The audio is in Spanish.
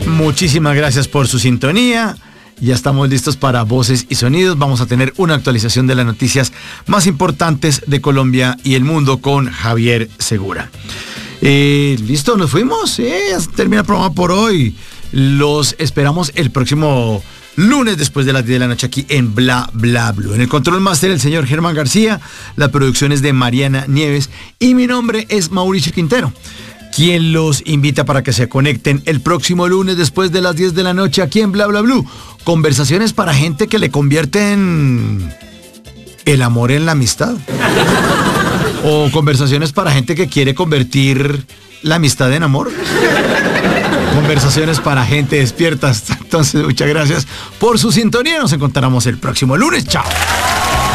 Muchísimas gracias por su sintonía. Ya estamos listos para Voces y Sonidos. Vamos a tener una actualización de las noticias más importantes de Colombia y el mundo con Javier Segura. Listo, nos fuimos. Ya termina el programa por hoy. Los esperamos el próximo lunes después de las 10 de la noche aquí en Bla Bla Blue. En el control máster el señor Germán García. La producción es de Mariana Nieves. Y mi nombre es Mauricio Quintero, quien los invita para que se conecten el próximo lunes después de las 10 de la noche aquí en Bla Bla Blue. Conversaciones para gente que le convierten el amor en la amistad. O conversaciones para gente que quiere convertir la amistad en amor. Conversaciones para gente despierta. Entonces, muchas gracias por su sintonía. Nos encontramos el próximo lunes. Chao.